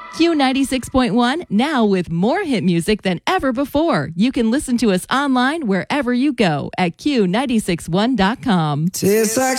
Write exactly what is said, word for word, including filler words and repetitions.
Q ninety-six point one, now with more hit music than ever before. You can listen to us online wherever you go at Q nine six one dot com. Tastes like